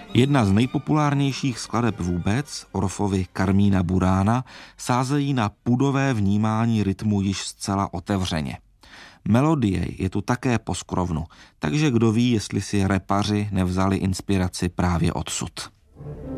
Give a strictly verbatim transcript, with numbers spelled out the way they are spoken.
Jedna z nejpopulárnějších skladeb vůbec, Orffovy Carmína Burána, sázejí na pudové vnímání rytmu již zcela otevřeně. Melodie je tu také poskrovnu, takže kdo ví, jestli si rapaři nevzali inspiraci právě odsud.